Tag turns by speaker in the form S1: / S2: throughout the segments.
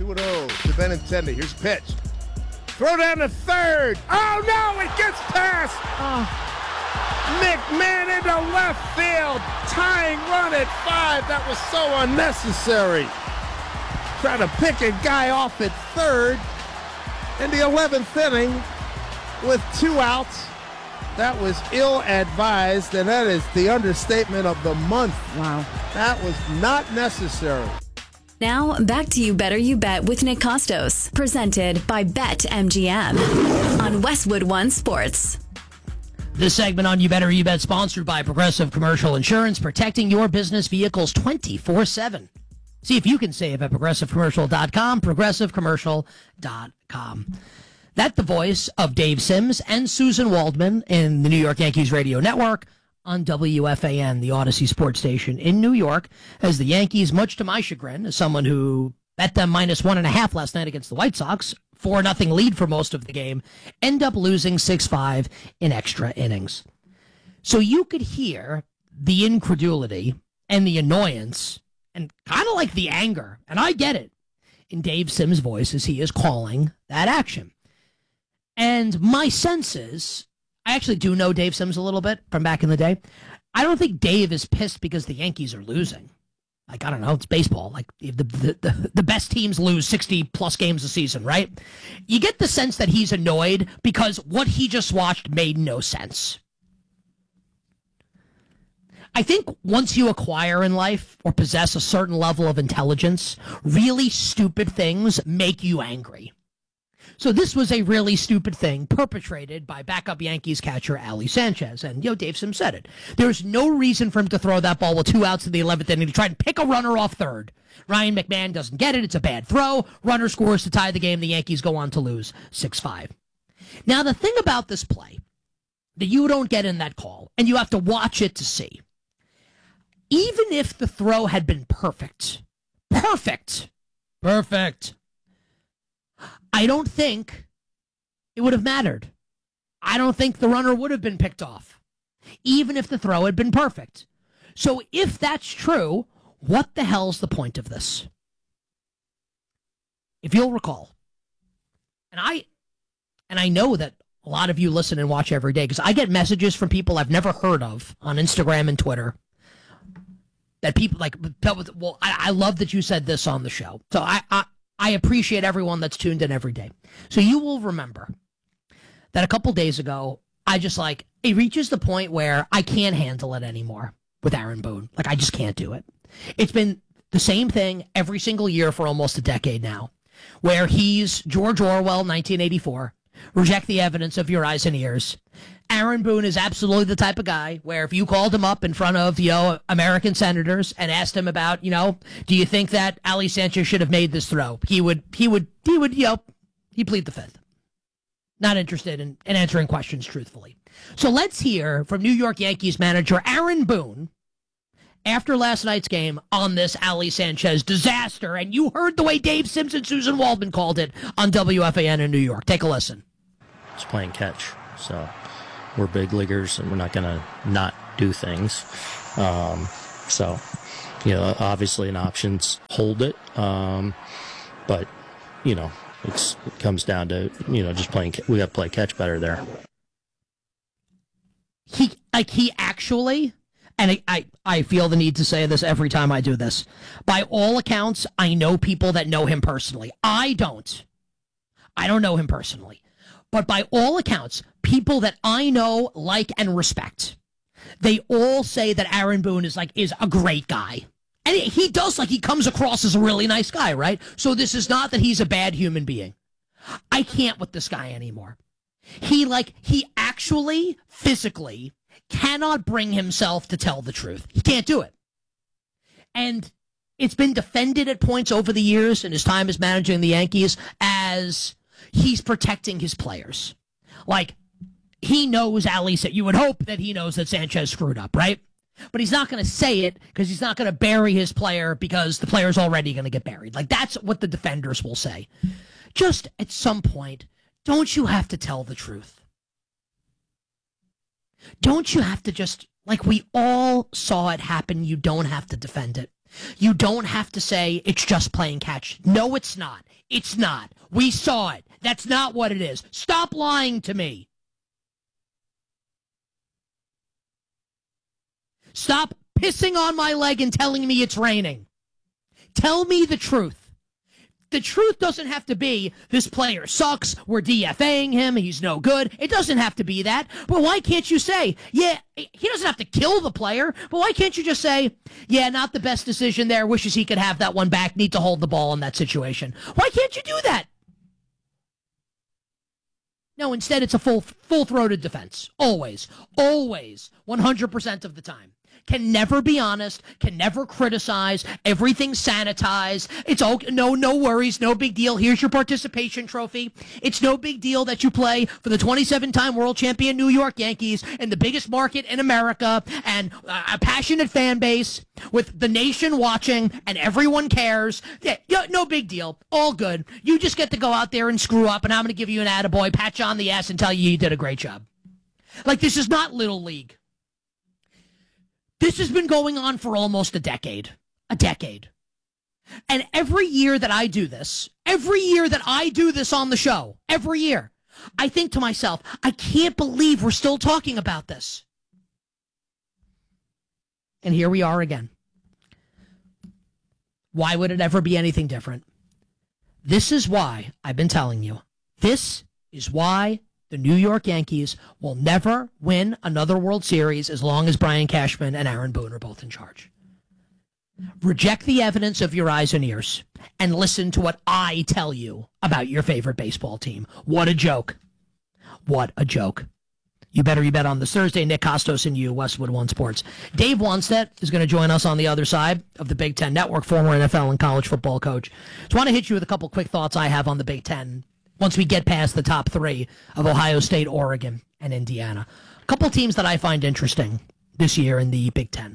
S1: 2-0 to Benintendi. Here's pitch. Throw down to third. Oh, no, it gets past. McMahon into left field. Tying run at 5. That was so unnecessary. Trying to pick a guy off at third in the 11th inning with 2 outs. That was ill-advised, and that is the understatement of the month.
S2: Wow.
S1: That was not necessary.
S3: Now, back to You Better You Bet with Nick Costos, presented by BetMGM on Westwood One Sports.
S4: This segment on You Better You Bet sponsored by Progressive Commercial Insurance, protecting your business vehicles 24/7. See if you can save at ProgressiveCommercial.com, ProgressiveCommercial.com. That's the voice of Dave Sims and Susan Waldman in the New York Yankees radio network on WFAN, the Odyssey sports station in New York, as the Yankees, much to my chagrin, as someone who bet them -1.5 last night against the White Sox, 4-0 lead for most of the game, end up losing 6-5 in extra innings. So you could hear the incredulity and the annoyance and kind of like the anger, and I get it, in Dave Sims' voice as he is calling that action. And my sense is, I actually do know Dave Sims a little bit from back in the day. I don't think Dave is pissed because the Yankees are losing. Like, I don't know, it's baseball. Like, the best teams lose 60-plus games a season, right? You get the sense that he's annoyed because what he just watched made no sense. I think once you acquire in life or possess a certain level of intelligence, really stupid things make you angry. So this was a really stupid thing perpetrated by backup Yankees catcher Ali Sanchez. And, Dave Sims said it. There's no reason for him to throw that ball with 2 outs in the 11th inning to try and pick a runner off third. Ryan McMahon doesn't get it. It's a bad throw. Runner scores to tie the game. The Yankees go on to lose 6-5. Now, the thing about this play that you don't get in that call, and you have to watch it to see, even if the throw had been perfect, I don't think it would have mattered. I don't think the runner would have been picked off, even if the throw had been perfect. So if that's true, what the hell's the point of this? If you'll recall, and I know that a lot of you listen and watch every day because I get messages from people I've never heard of on Instagram and Twitter that people like, well, I love that you said this on the show. So I appreciate everyone that's tuned in every day. So you will remember that a couple days ago, it reaches the point where I can't handle it anymore with Aaron Boone. Like, I just can't do it. It's been the same thing every single year for almost a decade now, where he's George Orwell, 1984, reject the evidence of your eyes and ears. Aaron Boone is absolutely the type of guy where if you called him up in front of, American senators and asked him about, do you think that Ali Sanchez should have made this throw? He'd plead the fifth. Not interested in answering questions truthfully. So let's hear from New York Yankees manager Aaron Boone after last night's game on this Ali Sanchez disaster. And you heard the way Dave Sims and Susan Waldman called it on WFAN in New York. Take a listen.
S5: It's playing catch, so we're big leaguers and we're not going to not do things. Obviously an option's hold it. But, it comes down to, just playing. We got to play catch better there.
S4: He actually, and I feel the need to say this every time I do this. By all accounts, I know people that know him personally. I don't know him personally. But by all accounts, people that I know, like, and respect, they all say that Aaron Boone is a great guy. And he does, he comes across as a really nice guy, right? So this is not that he's a bad human being. I can't with this guy anymore. He actually, physically, cannot bring himself to tell the truth. He can't do it. And it's been defended at points over the years in his time as managing the Yankees as he's protecting his players. He knows you would hope that he knows that Sanchez screwed up, right? But he's not going to say it because he's not going to bury his player because the player's already going to get buried. That's what the defenders will say. Just at some point, don't you have to tell the truth? Don't you have to just, we all saw it happen, you don't have to defend it. You don't have to say it's just playing catch. No, it's not. It's not. We saw it. That's not what it is. Stop lying to me. Stop pissing on my leg and telling me it's raining. Tell me the truth. The truth doesn't have to be this player sucks, we're DFAing him, he's no good. It doesn't have to be that. But why can't you say, yeah, he doesn't have to kill the player, but why can't you just say, yeah, not the best decision there, wishes he could have that one back, need to hold the ball in that situation. Why can't you do that? No, instead it's a full-throated defense. Always. Always. 100% of the time. Can never be honest, can never criticize, everything sanitized. It's okay, no worries, no big deal. Here's your participation trophy. It's no big deal that you play for the 27-time world champion New York Yankees in the biggest market in America and a passionate fan base with the nation watching and everyone cares. Yeah, no big deal. All good. You just get to go out there and screw up, and I'm going to give you an attaboy, pat you on the ass, and tell you did a great job. Like, this is not Little League. This has been going on for almost a decade. A decade. And every year that I do this on the show, every year, I think to myself, I can't believe we're still talking about this. And here we are again. Why would it ever be anything different? This is why I've been telling you. This is why the New York Yankees will never win another World Series as long as Brian Cashman and Aaron Boone are both in charge. Reject the evidence of your eyes and ears and listen to what I tell you about your favorite baseball team. What a joke. What a joke. You better bet on this Thursday. Nick Costos and you, Westwood One Sports. Dave Wannstedt is going to join us on the other side of the Big Ten Network, former NFL and college football coach. Just want to hit you with a couple quick thoughts I have on the Big Ten once we get past the top three of Ohio State, Oregon, and Indiana. A couple teams that I find interesting this year in the Big Ten.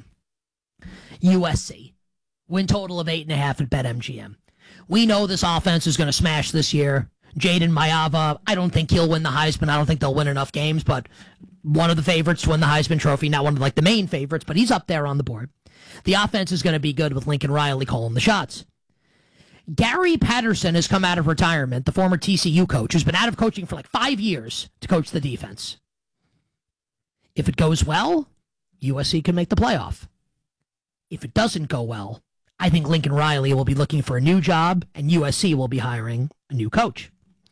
S4: USC, win total of 8.5 at BetMGM. We know this offense is going to smash this year. Jaden Mayava, I don't think he'll win the Heisman. I don't think they'll win enough games, but one of the favorites to win the Heisman Trophy, not one of the main favorites, but he's up there on the board. The offense is going to be good with Lincoln Riley calling the shots. Gary Patterson has come out of retirement, the former TCU coach, who's been out of coaching for 5 years to coach the defense. If it goes well, USC can make the playoff. If it doesn't go well, I think Lincoln Riley will be looking for a new job, and USC will be hiring a new coach.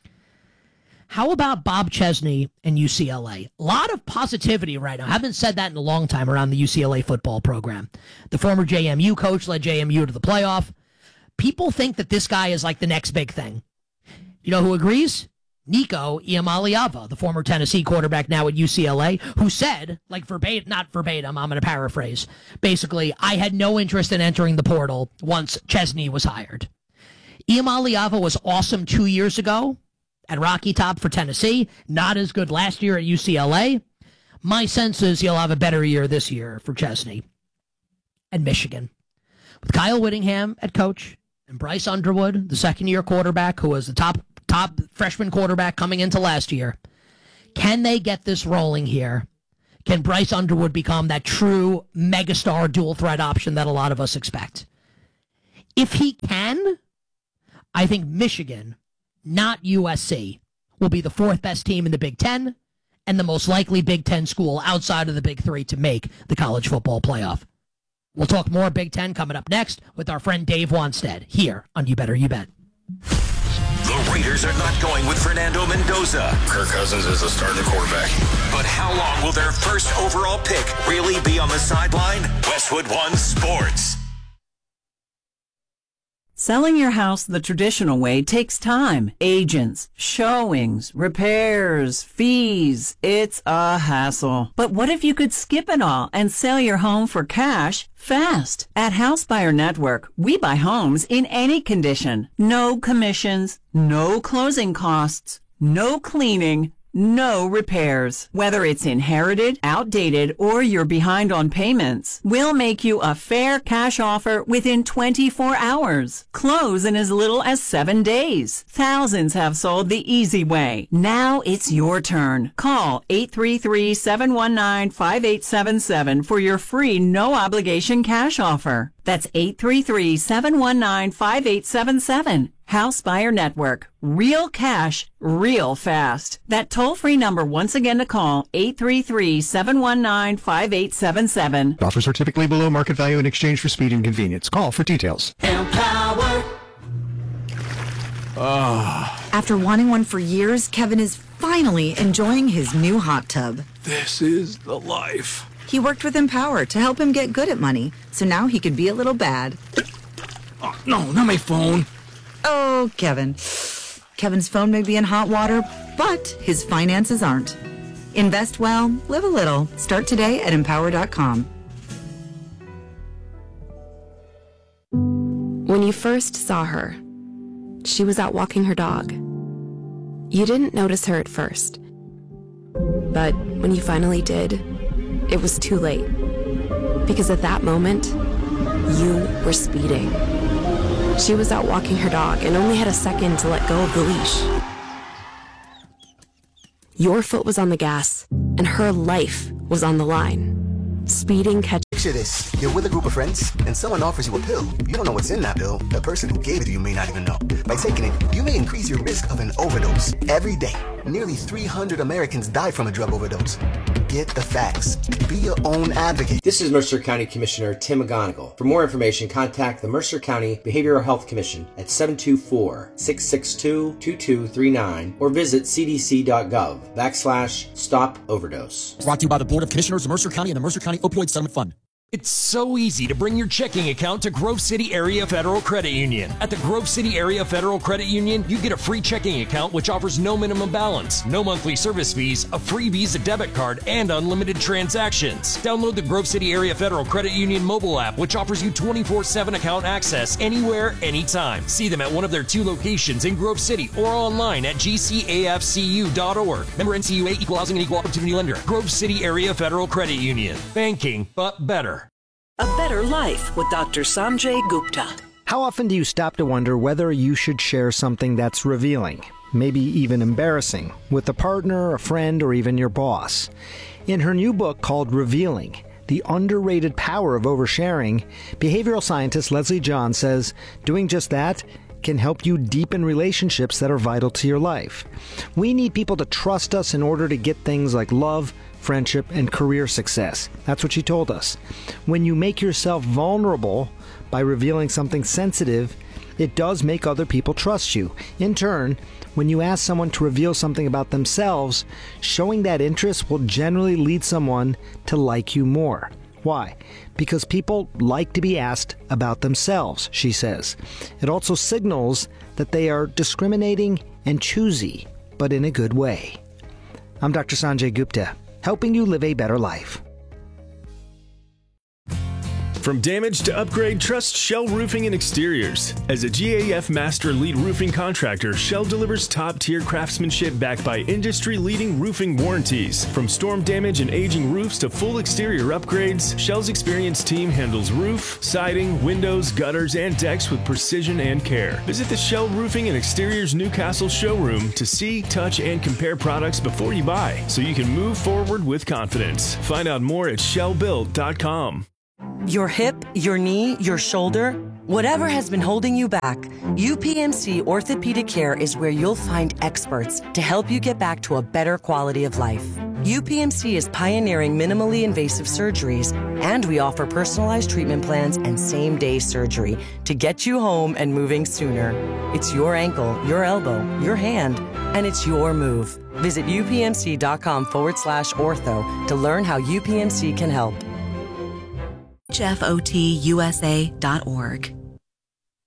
S4: How about Bob Chesney and UCLA? A lot of positivity right now. I haven't said that in a long time around the UCLA football program. The former JMU coach led JMU to the playoff. People think that this guy is the next big thing. You know who agrees? Nico Iamaleava, the former Tennessee quarterback now at UCLA, who said, not verbatim, I'm going to paraphrase, basically, I had no interest in entering the portal once Chesney was hired. Iamaleava was awesome 2 years ago at Rocky Top for Tennessee, not as good last year at UCLA. My sense is he'll have a better year this year for Chesney and Michigan. With Kyle Whittingham at coach and Bryce Underwood, the second-year quarterback, who was the top freshman quarterback coming into last year, can they get this rolling here? Can Bryce Underwood become that true megastar dual-threat option that a lot of us expect? If he can, I think Michigan, not USC, will be the fourth best team in the Big Ten and the most likely Big Ten school outside of the Big Three to make the college football playoff. We'll talk more Big Ten coming up next with our friend Dave Wannstedt here on You Better You Bet.
S2: The Raiders are not going with Fernando Mendoza.
S6: Kirk Cousins is a starting quarterback.
S2: But how long will their first overall pick really be on the sideline? Westwood One Sports.
S7: Selling your house the traditional way takes time. Agents, showings, repairs, fees. It's a hassle. But what if you could skip it all and sell your home for cash fast? At House Buyer Network, we buy homes in any condition. No commissions, no closing costs, no cleaning, no repairs. Whether it's inherited, outdated, or you're behind on payments, we'll make you a fair cash offer within 24 hours. Close in as little as 7 days. Thousands have sold the easy way. Now it's your turn. Call 833-719-5877 for your free no-obligation cash offer. That's 833-719-5877. House Buyer Network. Real cash, real fast. That toll-free number once again to call, 833-719-5877.
S8: Offers are typically below market value in exchange for speed and convenience. Call for details.
S9: Empower.
S10: After wanting one for years, Kevin is finally enjoying his new hot tub.
S6: This is the life.
S10: He worked with Empower to help him get good at money, so now he could be a little bad.
S6: Oh, no, not my phone.
S10: Oh, Kevin. Kevin's phone may be in hot water, but his finances aren't. Invest well, live a little. Start today at Empower.com.
S11: When you first saw her, she was out walking her dog. You didn't notice her at first. But when you finally did, it was too late. Because at that moment, you were speeding. She was out walking her dog and only had a second to let go of the leash. Your foot was on the gas, and her life was on the line. Speeding catch.
S12: Picture this. You're with a group of friends, and someone offers you a pill. You don't know what's in that pill. The person who gave it to you may not even know. By taking it, you may increase your risk of an overdose. Every day, nearly 300 Americans die from a drug overdose. Get the facts. Be your own advocate.
S13: This is Mercer County Commissioner Tim McGonigal. For more information, contact the Mercer County Behavioral Health Commission at 724-662-2239 or visit cdc.gov/stop overdose.
S14: Brought to you by the Board of Commissioners of Mercer County and the Mercer County Opioid Settlement Fund.
S15: It's so easy to bring your checking account to Grove City Area Federal Credit Union. At the Grove City Area Federal Credit Union, you get a free checking account which offers no minimum balance, no monthly service fees, a free Visa debit card, and unlimited transactions. Download the Grove City Area Federal Credit Union mobile app, which offers you 24/7 account access anywhere, anytime. See them at one of their 2 locations in Grove City or online at gcafcu.org. Member NCUA, Equal Housing and Equal Opportunity Lender. Grove City Area Federal Credit Union. Banking, but better.
S16: A Better Life with Dr. Sanjay Gupta.
S17: How often do you stop to wonder whether you should share something that's revealing, maybe even embarrassing, with a partner, a friend, or even your boss? In her new book called Revealing, The Underrated Power of Oversharing, behavioral scientist Leslie John says doing just that can help you deepen relationships that are vital to your life. We need people to trust us in order to get things like love, friendship, and career success. That's what she told us. When you make yourself vulnerable by revealing something sensitive, it does make other people trust you. In turn, when you ask someone to reveal something about themselves, showing that interest will generally lead someone to like you more. Why? Because people like to be asked about themselves, she says. It also signals that they are discriminating and choosy, but in a good way. I'm Dr. Sanjay Gupta, helping you live a better life.
S18: From damage to upgrade, trust Shell Roofing and Exteriors. As a GAF Master Elite Roofing Contractor, Shell delivers top-tier craftsmanship backed by industry-leading roofing warranties. From storm damage and aging roofs to full exterior upgrades, Shell's experienced team handles roof, siding, windows, gutters, and decks with precision and care. Visit the Shell Roofing and Exteriors Newcastle showroom to see, touch, and compare products before you buy, so you can move forward with confidence. Find out more at shellbuilt.com.
S16: Your hip, your knee, your shoulder, whatever has been holding you back, UPMC Orthopedic Care is where you'll find experts to help you get back to a better quality of life. UPMC is pioneering minimally invasive surgeries, and we offer personalized treatment plans and same-day surgery to get you home and moving sooner. It's your ankle, your elbow, your hand, and it's your move. Visit upmc.com/ortho to learn how UPMC can help.
S19: HFOTUSA.org.